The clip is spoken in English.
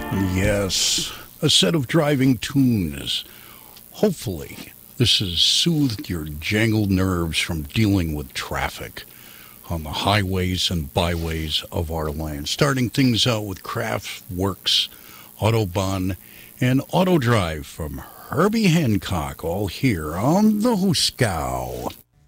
Yes, a set of driving tunes. Hopefully, this has soothed your jangled nerves from dealing with traffic on the highways and byways of our land. Starting things out with Kraftwerk's Autobahn and Autodrive from Herbie Hancock, all here on the Huskow.